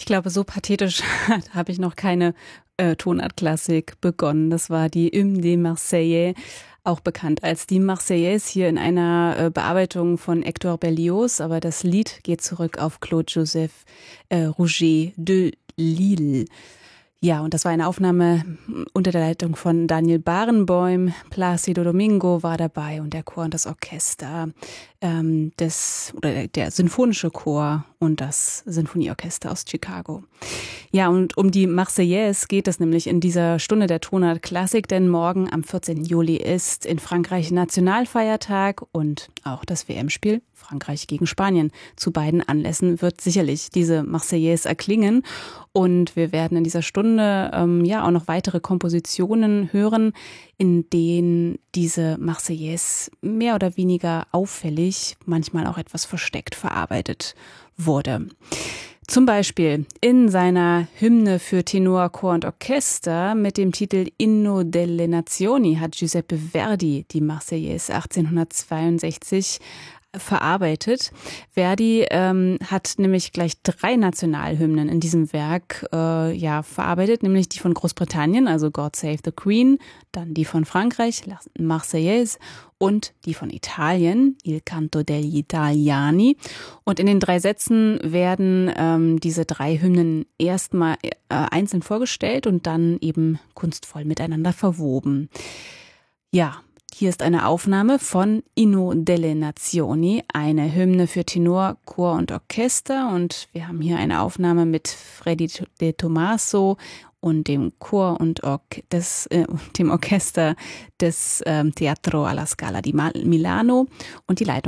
Ich glaube, so pathetisch habe ich noch keine Tonartklassik begonnen. Das war die Hymne des Marseillais, auch bekannt als die Marseillaise, hier in einer Bearbeitung von Hector Berlioz. Aber das Lied geht zurück auf Claude-Joseph Rouget de Lisle. Ja, und das war eine Aufnahme unter der Leitung von Daniel Barenboim. Plácido Domingo war dabei und der Chor und das Orchester der Sinfonische Chor und das Sinfonieorchester aus Chicago. Ja, und um die Marseillaise geht es nämlich in dieser Stunde der Tonart Klassik, denn morgen am 14. Juli ist in Frankreich Nationalfeiertag und auch das WM-Spiel Frankreich gegen Spanien. Zu beiden Anlässen wird sicherlich diese Marseillaise erklingen und wir werden in dieser Stunde auch noch weitere Kompositionen hören, in denen diese Marseillaise mehr oder weniger auffällig, manchmal auch etwas versteckt verarbeitet wurde. Zum Beispiel in seiner Hymne für Tenor, Chor und Orchester mit dem Titel Inno delle Nazioni hat Giuseppe Verdi die Marseillaise 1862 verarbeitet. Verdi hat nämlich gleich 3 Nationalhymnen in diesem Werk verarbeitet, nämlich die von Großbritannien, also God Save the Queen, dann die von Frankreich, La Marseillaise, und die von Italien, Il Canto degli Italiani. Und in den 3 Sätzen werden diese 3 Hymnen erstmal einzeln vorgestellt und dann eben kunstvoll miteinander verwoben. Ja, hier ist eine Aufnahme von Inno delle Nazioni, eine Hymne für Tenor, Chor und Orchester. Und wir haben hier eine Aufnahme mit Freddy De Tomaso und dem Chor und dem Orchester des Teatro alla Scala di Milano und die Leitung